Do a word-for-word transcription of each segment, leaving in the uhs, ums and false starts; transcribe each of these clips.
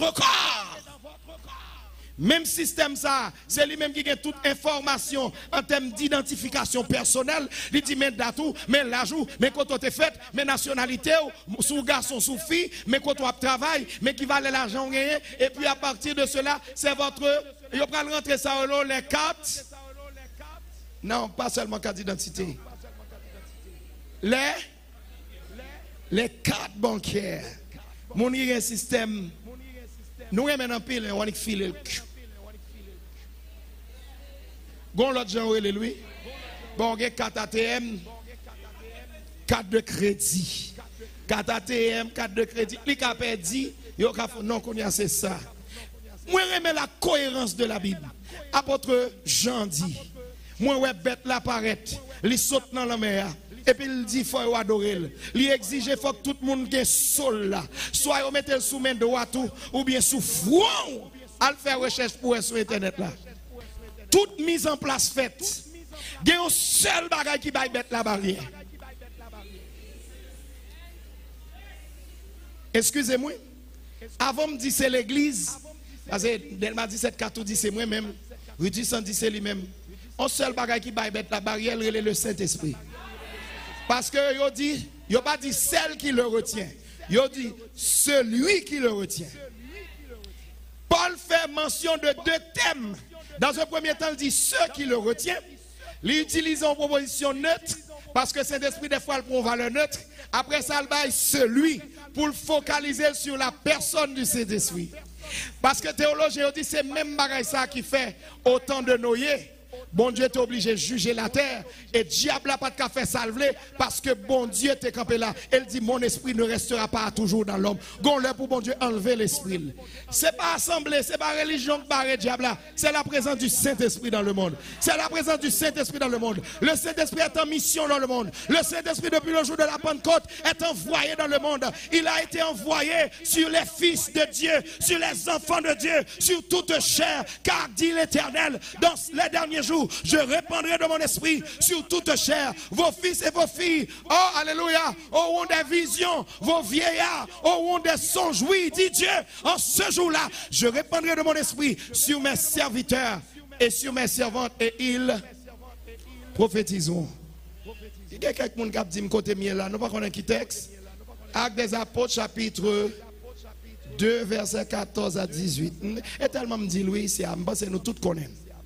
votre corps. Même système ça, c'est lui-même qui a toute information en termes d'identification personnelle. Il dit mais datou, mais l'ajout, mais quand on est fait, mais nationalité, sous garçon, sous fille, mais quand on travaille, mais qui valait l'argent gagné. Et puis à partir de cela, c'est votre, il va rentrer ça les cartes. Non, pas seulement carte d'identité. Les, les cartes bancaires. Mon y a un système. Nous aimons un pile, on y file le cul. Gon l'autre gens lui. Bon, on a carte A T M, carte de crédit. Carte A T M, carte de crédit. Li ka perdi, yo ka non qu'on y a c'est ça. Moi j'aime la cohérence de la Bible. Apôtre Jean dit, moi ouais bête la paraître, li saute dans la mer. Et puis il dit il faut adorer. Il exige faut que tout le monde ait sol là. Soit on mette sous main droite ou bien sous front. Al faire recherche pour sur internet là. Toute mise en place faite. Il y a un seul bagage qui va mettre la barrière. Excusez-moi. Avant me dire c'est l'église. Parce que Delma dix-sept quatre dit c'est moi-même. Rudy cent dit c'est lui-même. Un seul bagage qui va mettre la barrière, c'est le Saint-Esprit. Parce que yo dit, yo pas dit celle qui le retient. Yo dit celui qui le retient. Paul fait mention de deux thèmes. Dans un premier temps, il dit ceux qui le retient. Il utilise en proposition neutre parce que Saint-Esprit des fois il prend valeur neutre. Après ça, il baille celui pour le focaliser sur la personne du Saint-Esprit. Parce que théologien dit c'est même bagaille ça qui fait autant de Noé. Bon Dieu est obligé de juger la terre. Et diable n'a pas de café salvé parce que bon Dieu t'est campé là. Elle dit mon esprit ne restera pas toujours dans l'homme. Gon-le pour bon Dieu enlever l'esprit. C'est pas assemblée, c'est pas religion qui barre diable là. C'est la présence du Saint-Esprit dans le monde. C'est la présence du Saint-Esprit dans le monde. Le Saint-Esprit est en mission dans le monde. Le Saint-Esprit depuis le jour de la Pentecôte est envoyé dans le monde. Il a été envoyé sur les fils de Dieu, sur les enfants de Dieu, sur toute chair. Car dit l'Éternel dans les derniers jours, je répandrai de mon esprit sur toute chair, vos fils et vos filles, oh alléluia, auront des visions, vos vieillards auront des songes, oui, dit Dieu, en ce jour-là, je répandrai de mon esprit sur mes serviteurs et sur mes servantes et ils prophétiseront. Il y a quelqu'un qui a dit côté miel là, nous pas connaître qui texte. Actes des Apôtres chapitre deux verset quatorze à dix-huit. Et tellement me dit Louis, c'est à me nous tous connaissons.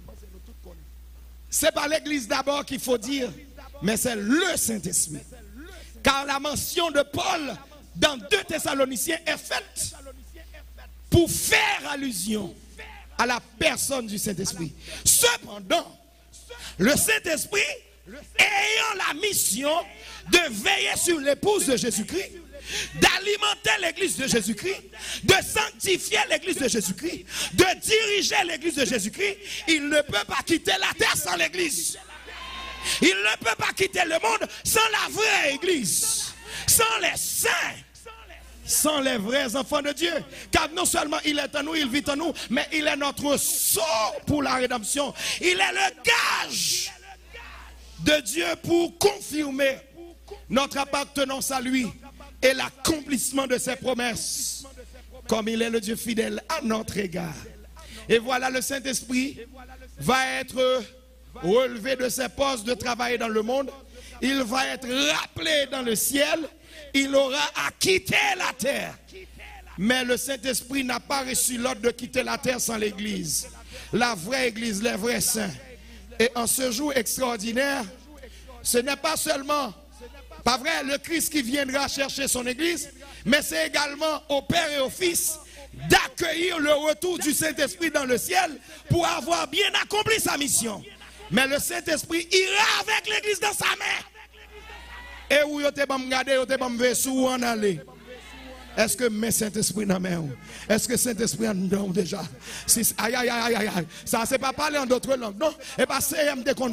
Ce n'est pas l'église d'abord qu'il faut dire, mais c'est le Saint-Esprit. Car la mention de Paul dans deux Thessaloniciens est faite pour faire allusion à la personne du Saint-Esprit. Cependant, le Saint-Esprit ayant la mission de veiller sur l'épouse de Jésus-Christ, d'alimenter l'église de Jésus-Christ, de sanctifier l'église de Jésus-Christ, de diriger l'église de Jésus-Christ, il ne peut pas quitter la terre sans l'église. Il ne peut pas quitter le monde sans la vraie église, sans les saints, sans les vrais enfants de Dieu. Car non seulement il est en nous, il vit en nous, mais il est notre sceau pour la rédemption. Il est le gage de Dieu pour confirmer notre appartenance à lui et l'accomplissement de ses promesses, comme il est le Dieu fidèle à notre égard. Et voilà, le Saint-Esprit va être relevé de ses postes de travail dans le monde. Il va être rappelé dans le ciel. Il aura à quitter la terre. Mais le Saint-Esprit n'a pas reçu l'ordre de quitter la terre sans l'Église. La vraie Église, les vrais saints. Et en ce jour extraordinaire, ce n'est pas seulement, pas vrai, le Christ qui viendra chercher son Église, mais c'est également au Père et au Fils d'accueillir le retour du Saint-Esprit dans le ciel pour avoir bien accompli sa mission. Mais le Saint-Esprit ira avec l'Église dans sa main. Et où vous avez regardé, vous avez vu où on allait. Est-ce que mes Saint-Esprit dans main? Est-ce que Saint-Esprit en dedans déjà? Si, aïe, aïe, aïe, aïe, aïe. Ça, c'est pas parler en d'autres langues. Non. Et pas c'est M D qu'on